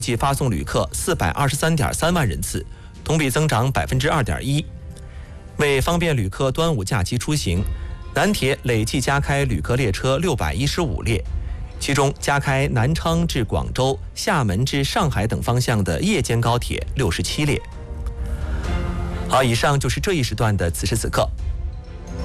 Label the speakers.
Speaker 1: 计发送旅客423.3万人次，同比增长2.1%。为方便旅客端午假期出行，南铁累计加开旅客列车615列，其中加开南昌至广州、厦门至上海等方向的夜间高铁67列。好，以上就是这一时段的此时此刻。